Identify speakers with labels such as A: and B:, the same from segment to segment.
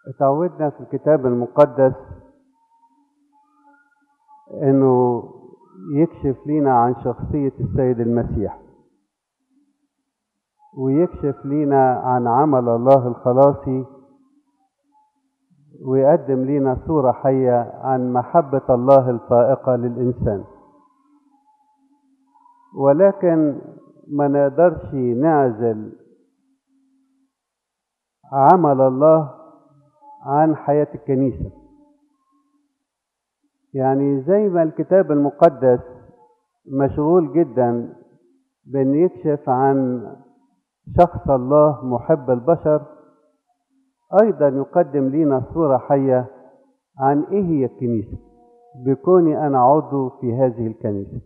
A: اتعودنا في الكتاب المقدس انه يكشف لينا عن شخصية السيد المسيح، ويكشف لينا عن عمل الله الخلاصي، ويقدم لينا صورة حية عن محبة الله الفائقة للإنسان. ولكن ما نقدرش نعزل عمل الله عن حياة الكنيسة. يعني زي ما الكتاب المقدس مشغول جدا بأن يكشف عن شخص الله محب البشر، أيضا يقدم لنا صورة حية عن إيه هي الكنيسة بكوني أنا عضو في هذه الكنيسة.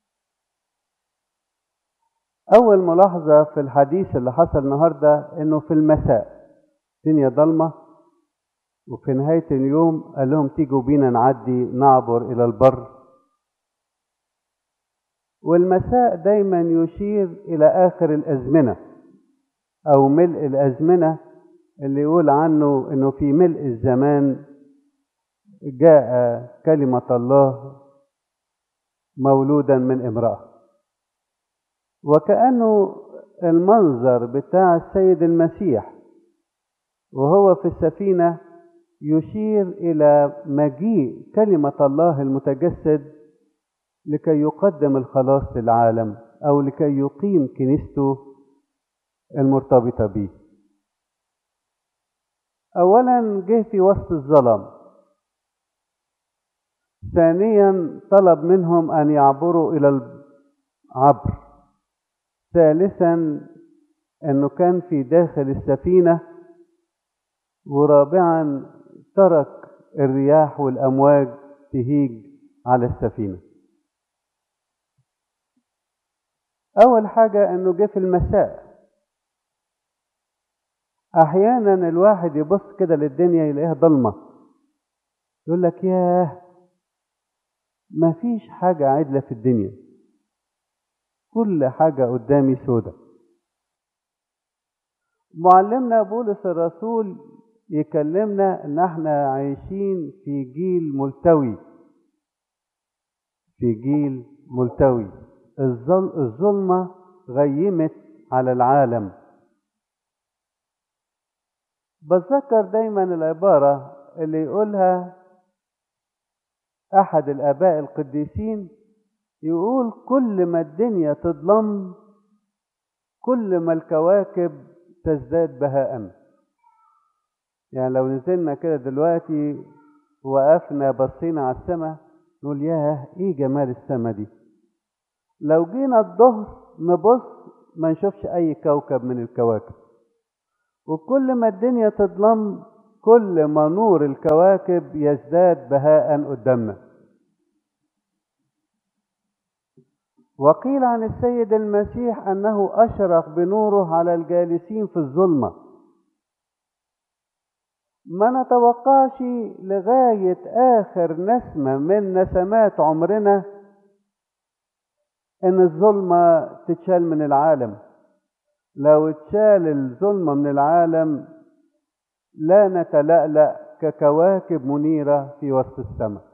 A: أول ملاحظة في الحديث اللي حصل النهاردة إنه في المساء الدنيا ضلمة، وفي نهاية اليوم قال لهم تيجوا بينا نعدي نعبر إلى البر. والمساء دايما يشير إلى آخر الأزمنة أو ملء الأزمنة، اللي يقول عنه إنه في ملء الزمان جاء كلمة الله مولودا من امرأة. وكأنه المنظر بتاع السيد المسيح وهو في السفينة يشير إلى مجيء كلمة الله المتجسد لكي يقدم الخلاص للعالم أو لكي يقيم كنيسته المرتبطة به. أولا جه في وسط الظلام، ثانيا طلب منهم أن يعبروا إلى العبر، ثالثا أنه كان في داخل السفينة، ورابعا ترك الرياح والأمواج تهيج على السفينة. أول حاجة أنه جه في المساء. أحيانا الواحد يبص كده للدنيا يلاقيها ضلمة، يقول لك ياه ما فيش حاجة عدلة في الدنيا، كل حاجة قدامي سودة. معلمنا بولس الرسول يكلمنا ان احنا عايشين في جيل ملتوي، في جيل ملتوي. الظلمة غيمت على العالم. بتذكر دايما العبارة اللي يقولها احد الاباء القديسين، يقول كل ما الدنيا تظلم كل ما الكواكب تزداد بهاء. يعني لو نزلنا كده دلوقتي وقفنا بصينا على السماء نقول ياه ايه جمال السماء دي. لو جينا الظهر نبص ما نشوفش اي كوكب من الكواكب. وكل ما الدنيا تظلم كل ما نور الكواكب يزداد بهاء قدامنا. وقيل عن السيد المسيح أنه أشرق بنوره على الجالسين في الظلمة. ما نتوقعش لغاية آخر نسمة من نسمات عمرنا إن الظلمة تتشال من العالم. لو اتشال الظلمة من العالم لا نتلألأ ككواكب منيرة في وسط السماء.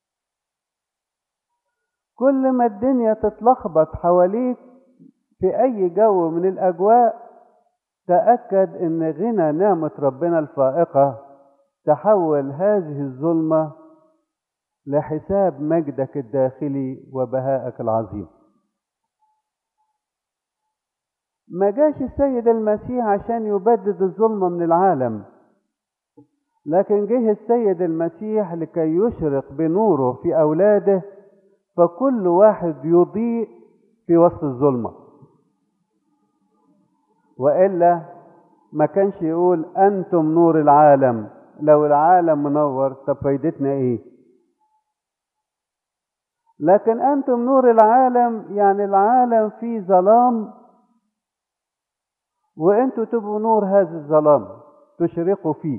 A: كل ما الدنيا تتلخبط حواليك في أي جو من الأجواء تأكد إن غنى نعمة ربنا الفائقة تحول هذه الظلمة لحساب مجدك الداخلي وبهائك العظيم. ما جاش السيد المسيح عشان يبدد الظلمة من العالم، لكن جه السيد المسيح لكي يشرق بنوره في أولاده، فكل واحد يضيء في وسط الظلمة. وإلا ما كانش يقول أنتم نور العالم. لو العالم منور طب فايدتنا إيه؟ لكن أنتم نور العالم، يعني العالم فيه ظلام وأنتم تبقوا نور هذا الظلام تشرقوا فيه.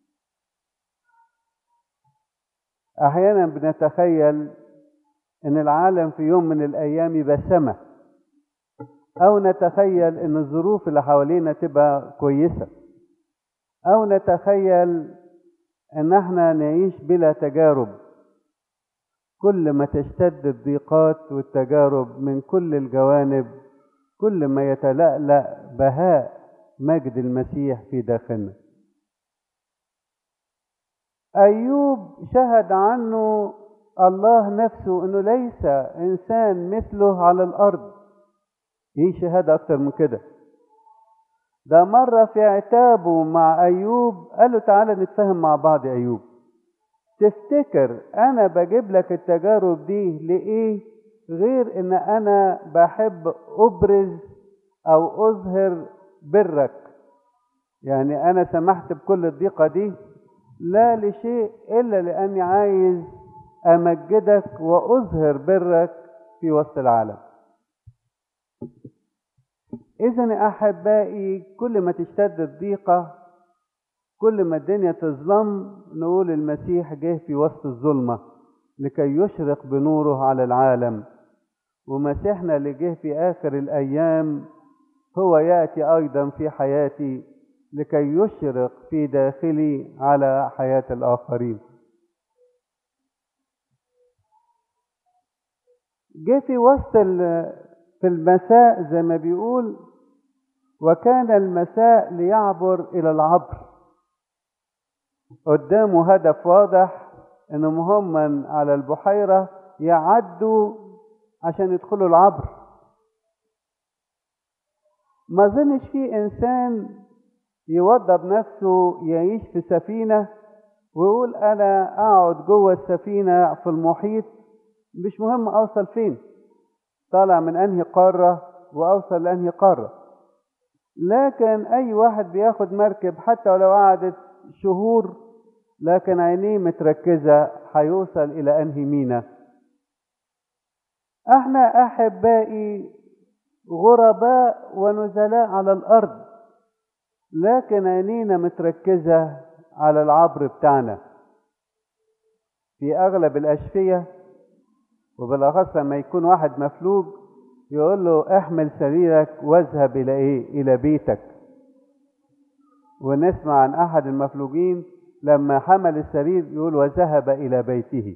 A: أحيانا بنتخيل ان العالم في يوم من الايام يبقى سما، او نتخيل ان الظروف اللي حوالينا تبقى كويسة، او نتخيل ان احنا نعيش بلا تجارب. كل ما تشتد الضيقات والتجارب من كل الجوانب، كل ما يتلألأ بهاء مجد المسيح في داخلنا. أيوب شهد عنه الله نفسه أنه ليس إنسان مثله على الأرض. إيه شهادة أكتر من كده؟ ده مرة في عتابه مع أيوب قال له تعالى نتفاهم مع بعض يا أيوب. تفتكر أنا بجيب لك التجارب دي لإيه غير إن أنا بحب أبرز أو أظهر برك؟ يعني أنا سمحت بكل الضيقة دي لا لشيء إلا لأني عايز أمجدك وأظهر برك في وسط العالم. إذن أحبائي كل ما تشتد الضيقة، كل ما الدنيا تظلم، نقول المسيح جه في وسط الظلمة لكي يشرق بنوره على العالم. ومسيحنا اللي جه في آخر الأيام هو يأتي أيضا في حياتي لكي يشرق في داخلي على حياة الآخرين. جه في وسط في المساء زي ما بيقول، وكان المساء ليعبر إلى العبر. قدامه هدف واضح انهم هم على البحيرة يعدوا عشان يدخلوا العبر. ما ظنش فيه انسان يوضب نفسه يعيش في سفينة ويقول انا اقعد جوه السفينة في المحيط مش مهم اوصل فين، طالع من انهي قارة واوصل لانهي قارة. لكن اي واحد بياخد مركب حتى ولو قعدت شهور لكن عينيه متركزة هيوصل إلى أنهي مينا. احنا أحبائي غرباء ونزلاء على الأرض، لكن عينينا متركزة على العبر بتاعنا. في أغلب الأشفية وبالأخص لما يكون واحد مفلوج يقول له احمل سريرك واذهب إلى إيه؟ إلى بيتك. ونسمع عن أحد المفلوجين لما حمل السرير يقول وذهب إلى بيته.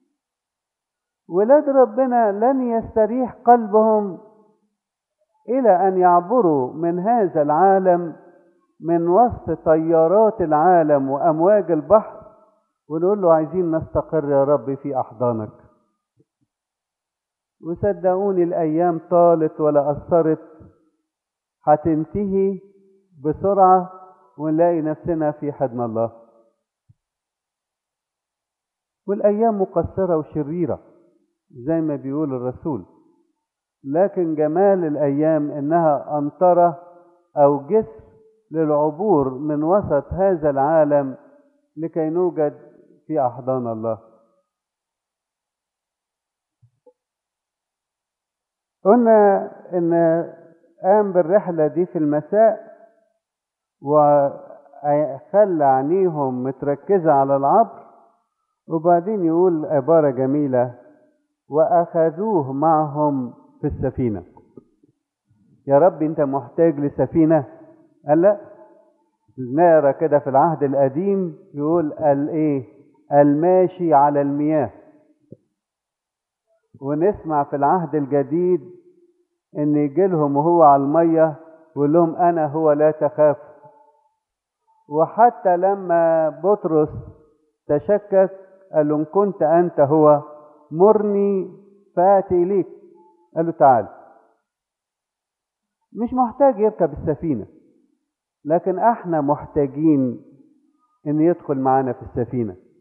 A: ولاد ربنا لن يستريح قلبهم إلى أن يعبروا من هذا العالم من وسط طيارات العالم وأمواج البحر ونقول له عايزين نستقر يا رب في أحضانك. وصدقوني الأيام طالت ولا أثرت، هتنتهي بسرعة ونلاقي نفسنا في حضن الله. والأيام مقصرة وشريرة زي ما بيقول الرسول، لكن جمال الأيام إنها أنطرة أو جسر للعبور من وسط هذا العالم لكي نوجد في أحضان الله. قلنا إن قام بالرحلة دي في المساء وخلى عينيهم متركزة على العبر، وبعدين يقول عبارة جميلة وأخذوه معهم في السفينة. يا رب أنت محتاج لسفينة؟ قال لا. نقرأ كده في العهد القديم يقول الإيه؟ الماشي على المياه. ونسمع في العهد الجديد إن يجي لهم وهو على المية ويقول لهم أنا هو لا تخاف. وحتى لما بطرس تشكك قال له إن كنت أنت هو مرني فآتي إليك. قال له تعال. مش محتاج يركب السفينة، لكن احنا محتاجين ان يدخل معانا في السفينة.